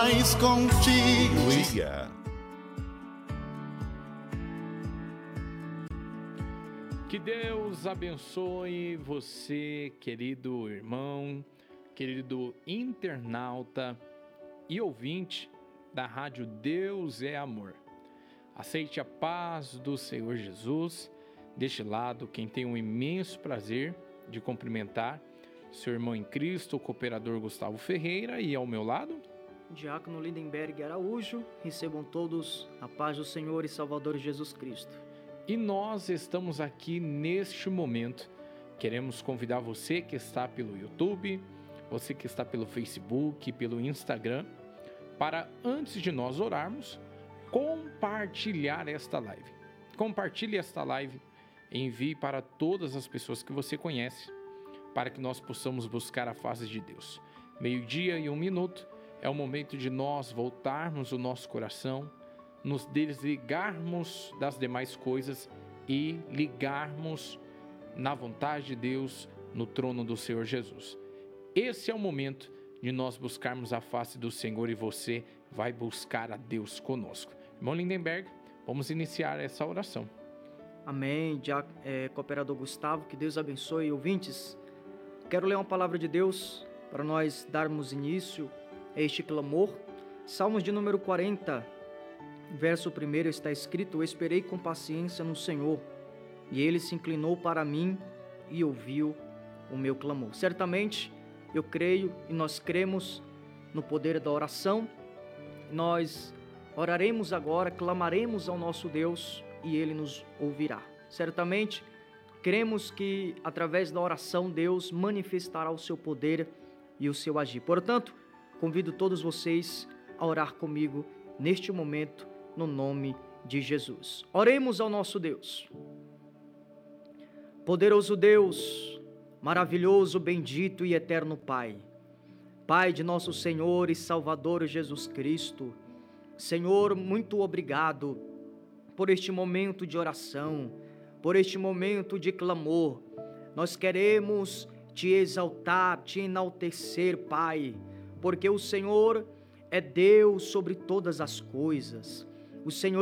mais contigo. Que Deus abençoe você, querido irmão, querido internauta e ouvinte da Rádio Deus é Amor. Aceite a paz do Senhor Jesus. Deste lado, quem tem um imenso prazer de cumprimentar seu irmão em Cristo, o cooperador Gustavo Ferreira, e ao meu lado, Diácono Lindenberg Araújo. Recebam todos a paz do Senhor e Salvador Jesus Cristo. E nós estamos aqui neste momento. Queremos convidar você que está pelo YouTube, você que está pelo Facebook, pelo Instagram, para, antes de nós orarmos, compartilhar esta live. Compartilhe esta live, envie para todas as pessoas que você conhece, para que nós possamos buscar a face de Deus. 12:01 é o momento de nós voltarmos o nosso coração, nos desligarmos das demais coisas e ligarmos na vontade de Deus, no trono do Senhor Jesus. Esse é o momento de nós buscarmos a face do Senhor e você vai buscar a Deus conosco. Irmão Lindenberg, vamos iniciar essa oração. Amém. Cooperador Gustavo, que Deus abençoe. Ouvintes, quero ler uma palavra de Deus para nós darmos início a este clamor. Salmos de número 40, verso 1 está escrito: Eu esperei com paciência no Senhor, e Ele se inclinou para mim e ouviu o meu clamor. Certamente, eu creio e nós cremos no poder da oração. Nós oraremos agora, clamaremos ao nosso Deus e Ele nos ouvirá. Certamente, cremos que através da oração Deus manifestará o seu poder e o seu agir. Portanto, convido todos vocês a orar comigo neste momento, no nome de Jesus. Oremos ao nosso Deus. Poderoso Deus, maravilhoso, bendito e eterno Pai, Pai de nosso Senhor e Salvador Jesus Cristo, Senhor, muito obrigado por este momento de oração, por este momento de clamor. Nós queremos te exaltar, te enaltecer, Pai, porque o Senhor é Deus sobre todas as coisas. O Senhor